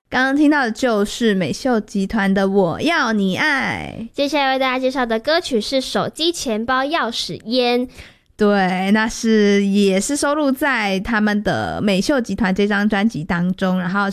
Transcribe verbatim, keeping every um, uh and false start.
刚刚听到的就是美秀集团的我要你爱。 接下来为大家介绍的歌曲是手机钱包钥匙烟。 对，那是也是收录在他们的美秀集团这张专辑当中，然后